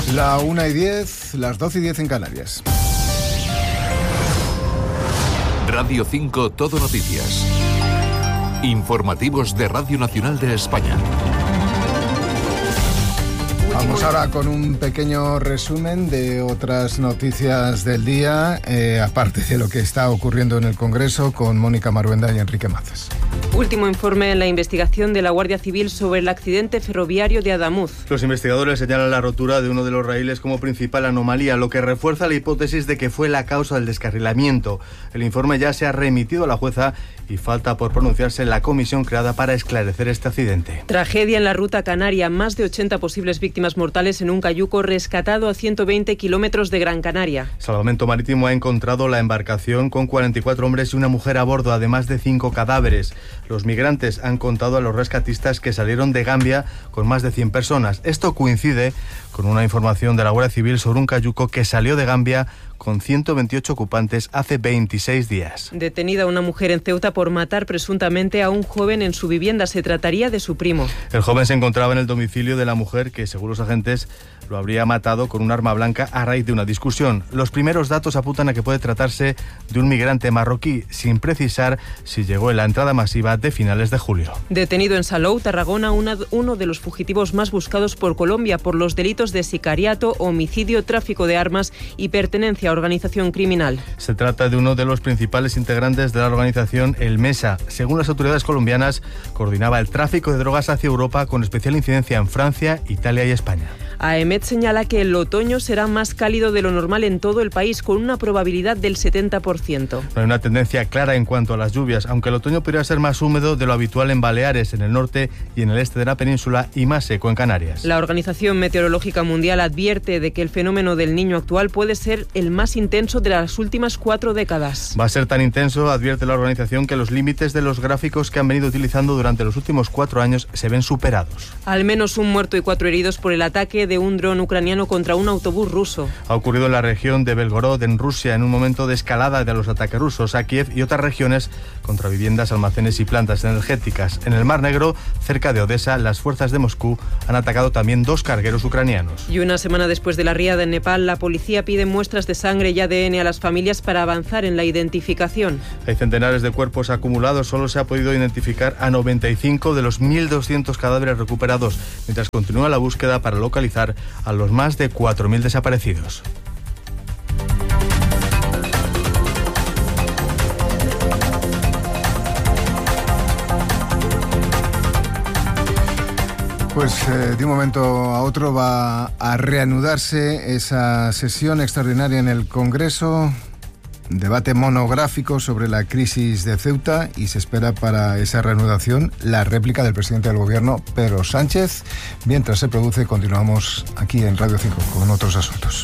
La 1:10, las 12:10 en Canarias. Radio 5 Todo Noticias. Informativos de Radio Nacional de España. Vamos ahora con un pequeño resumen de otras noticias del día, aparte de lo que está ocurriendo en el Congreso, con Mónica Maruenda y Enrique Mazas. Último informe en la investigación de la Guardia Civil sobre el accidente ferroviario de Adamuz. Los investigadores señalan la rotura de uno de los raíles como principal anomalía, lo que refuerza la hipótesis de que fue la causa del descarrilamiento. El informe ya se ha remitido a la jueza y falta por pronunciarse la comisión creada para esclarecer este accidente. Tragedia en la ruta canaria. Más de 80 posibles víctimas mortales en un cayuco rescatado a 120 kilómetros de Gran Canaria. Salvamento Marítimo ha encontrado la embarcación con 44 hombres y una mujer a bordo, además de 5 cadáveres. Los migrantes han contado a los rescatistas que salieron de Gambia con más de 100 personas. Esto coincide con una información de la Guardia Civil sobre un cayuco que salió de Gambia con 128 ocupantes hace 26 días. Detenida una mujer en Ceuta por matar presuntamente a un joven en su vivienda. Se trataría de su primo. El joven se encontraba en el domicilio de la mujer que, según los agentes, lo habría matado con un arma blanca a raíz de una discusión. Los primeros datos apuntan a que puede tratarse de un migrante marroquí, sin precisar si llegó en la entrada masiva de finales de julio. Detenido en Salou, Tarragona, uno de los fugitivos más buscados por Colombia por los delitos de sicariato, homicidio, tráfico de armas y pertenencia a organización criminal. Se trata de uno de los principales integrantes de la organización El Mesa. Según las autoridades colombianas, coordinaba el tráfico de drogas hacia Europa con especial incidencia en Francia, Italia y España. AEMET señala que el otoño será más cálido de lo normal en todo el país, con una probabilidad del 70%. No hay una tendencia clara en cuanto a las lluvias, aunque el otoño podría ser más húmedo de lo habitual en Baleares, en el norte y en el este de la península, y más seco en Canarias. La Organización Meteorológica Mundial advierte de que el fenómeno del Niño actual puede ser el más intenso de las últimas 4 décadas. Va a ser tan intenso, advierte la organización, que los límites de los gráficos que han venido utilizando durante los últimos 4 años se ven superados. Al menos un muerto y 4 heridos por el ataque de un dron ucraniano contra un autobús ruso. Ha ocurrido en la región de Belgorod, en Rusia, en un momento de escalada de los ataques rusos a Kiev y otras regiones contra viviendas, almacenes y plantas energéticas. En el Mar Negro, cerca de Odessa, las fuerzas de Moscú han atacado también 2 cargueros ucranianos. Y una semana después de la riada en Nepal, la policía pide muestras de sangre y ADN a las familias para avanzar en la identificación. Hay centenares de cuerpos acumulados, solo se ha podido identificar a 95 de los 1.200 cadáveres recuperados, mientras continúa la búsqueda para localizar a los más de 4.000 desaparecidos. Pues de un momento a otro va a reanudarse esa sesión extraordinaria en el Congreso. Debate monográfico sobre la crisis de Ceuta, y se espera para esa reanudación la réplica del presidente del Gobierno, Pedro Sánchez. Mientras se produce, continuamos aquí en Radio 5 con otros asuntos.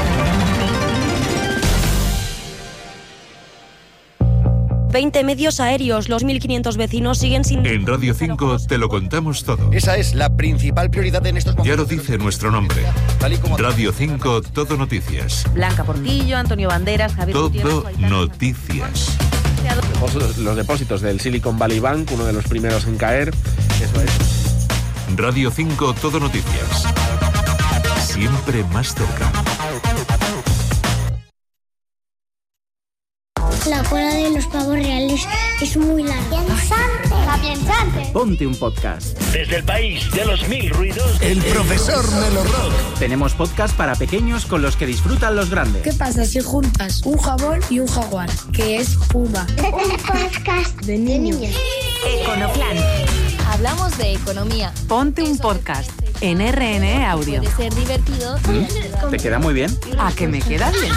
...20 medios aéreos, los 1.500 vecinos siguen sin... En Radio 5 te lo contamos todo. Esa es la principal prioridad en estos momentos. Ya lo dice nuestro nombre. Radio 5 Todo Noticias. Blanca Portillo, Antonio Banderas, Javier Todo Noticias. Los depósitos del Silicon Valley Bank, uno de los primeros en caer. Eso es. Radio 5 Todo Noticias. Siempre más cerca. La cola de los pavos reales es muy larga. ¡Piensante! Ponte un podcast. Desde el país de los 1000 ruidos. El profesor Melo Rock. Tenemos podcast para pequeños con los que disfrutan los grandes. ¿Qué pasa si juntas un jabón y un jaguar? Que es Puma. Un podcast de niños. Econoplan. Hablamos de economía. Ponte un podcast en RN Audio. Puede ser divertido. ¿Te queda muy bien? ¿A que me queda bien?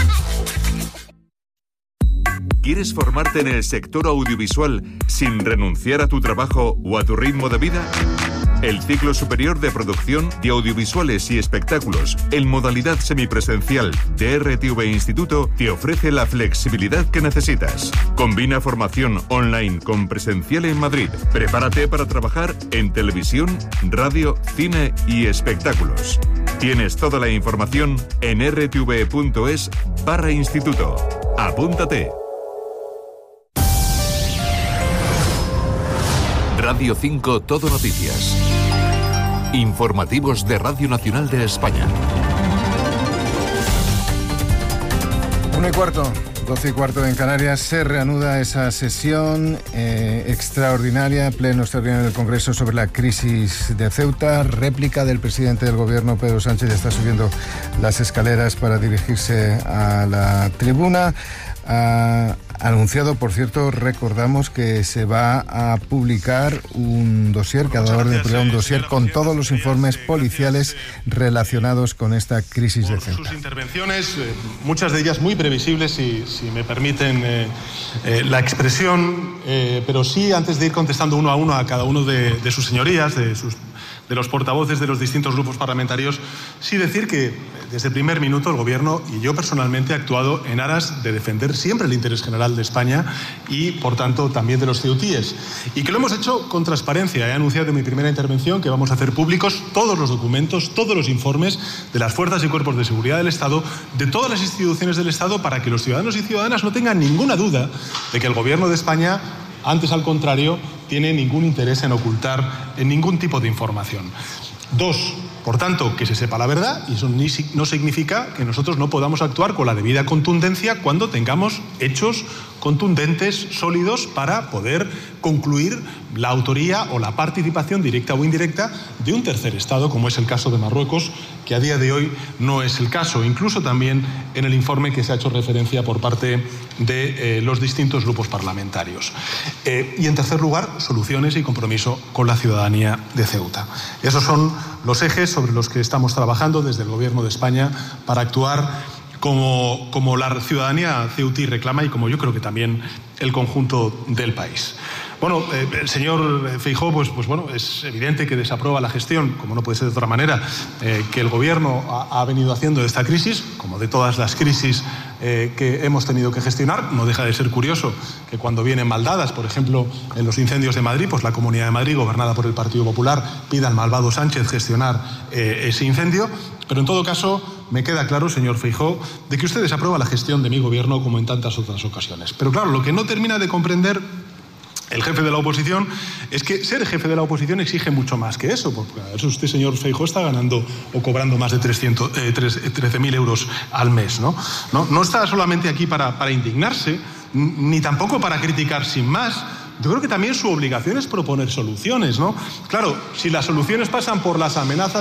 ¿Quieres formarte en el sector audiovisual sin renunciar a tu trabajo o a tu ritmo de vida? El ciclo superior de producción de audiovisuales y espectáculos en modalidad semipresencial de RTV Instituto te ofrece la flexibilidad que necesitas. Combina formación online con presencial en Madrid. Prepárate para trabajar en televisión, radio, cine y espectáculos. Tienes toda la información en rtv.es/instituto. Apúntate. Radio 5 Todo Noticias. Informativos de Radio Nacional de España. 1:15, 12:15 en Canarias, se reanuda esa sesión extraordinaria, pleno extraordinario del Congreso sobre la crisis de Ceuta. Réplica del presidente del Gobierno, Pedro Sánchez, ya está subiendo las escaleras para dirigirse a la tribuna. Ha anunciado, por cierto, recordamos que se va a publicar un dossier, que ha dado orden de publicar un dossier con todos los informes policiales relacionados con esta crisis de Ceuta. Sus intervenciones, muchas de ellas muy previsibles, si me permiten la expresión, pero sí, antes de ir contestando uno a uno a cada uno de sus señorías, de los portavoces de los distintos grupos parlamentarios, sí decir que desde el primer minuto el Gobierno y yo personalmente he actuado en aras de defender siempre el interés general de España y, por tanto, también de los ceutíes. Y que lo hemos hecho con transparencia. He anunciado en mi primera intervención que vamos a hacer públicos todos los documentos, todos los informes de las fuerzas y cuerpos de seguridad del Estado, de todas las instituciones del Estado, para que los ciudadanos y ciudadanas no tengan ninguna duda de que el Gobierno de España, antes al contrario, tiene ningún interés en ocultar ningún tipo de información. 2, por tanto, que se sepa la verdad, y eso no significa que nosotros no podamos actuar con la debida contundencia cuando tengamos hechos contundentes, sólidos, para poder concluir la autoría o la participación directa o indirecta de un tercer Estado, como es el caso de Marruecos, que a día de hoy no es el caso, incluso también en el informe que se ha hecho referencia por parte de los distintos grupos parlamentarios. Y en tercer lugar, soluciones y compromiso con la ciudadanía de Ceuta. Esos son los ejes sobre los que estamos trabajando desde el Gobierno de España para actuar como la ciudadanía ceutí reclama y como yo creo que también el conjunto del país. Bueno, el señor Feijóo, pues bueno, es evidente que desaprueba la gestión, como no puede ser de otra manera, que el Gobierno ha venido haciendo de esta crisis, como de todas las crisis que hemos tenido que gestionar. No deja de ser curioso que cuando vienen mal dadas, por ejemplo, en los incendios de Madrid, pues la Comunidad de Madrid, gobernada por el Partido Popular, pida al malvado Sánchez gestionar ese incendio. Pero en todo caso, me queda claro, señor Feijóo, de que usted desaprueba la gestión de mi Gobierno como en tantas otras ocasiones. Pero claro, lo que no termina de comprender el jefe de la oposición es que ser jefe de la oposición exige mucho más que eso, porque a ver, usted, señor Feijóo, está ganando o cobrando más de 13.000 euros al mes, ¿no? No está solamente aquí para indignarse, ni tampoco para criticar sin más. Yo creo que también su obligación es proponer soluciones, ¿no? Claro, si las soluciones pasan por las amenazas